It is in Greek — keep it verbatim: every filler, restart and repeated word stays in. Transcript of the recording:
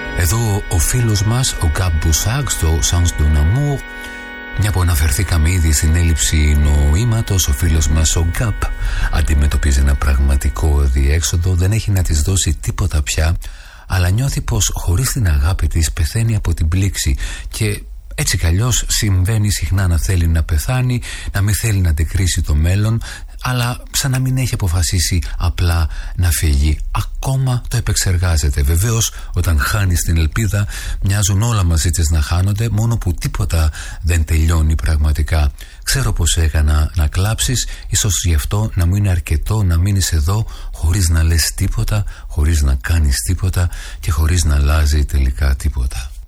Εδώ ο φίλος μας, ο Γκάμπ Μπουσάκ, στο Sounds d'un Amour. Μια που αναφερθήκαμε ήδη στην έλλειψη νοήματος, ο φίλος μας ο Γκάμπ αντιμετωπίζει ένα πραγματικό διέξοδο. Δεν έχει να της δώσει τίποτα πια, αλλά νιώθει πως χωρίς την αγάπη της πεθαίνει από την πλήξη. Και έτσι κι αλλιώς συμβαίνει συχνά να θέλει να πεθάνει, να μην θέλει να αντικρίσει το μέλλον, αλλά σαν να μην έχει αποφασίσει απλά να φύγει. Ακόμα το επεξεργάζεται. Βεβαίως, όταν χάνεις την ελπίδα, μοιάζουν όλα μαζί της να χάνονται, μόνο που τίποτα δεν τελειώνει πραγματικά. Ξέρω πως έκανα να κλάψεις, ίσως γι' αυτό να μην είναι αρκετό να μείνεις εδώ χωρίς να λες τίποτα, χωρίς να κάνεις τίποτα και χωρίς να αλλάζει τελικά τίποτα.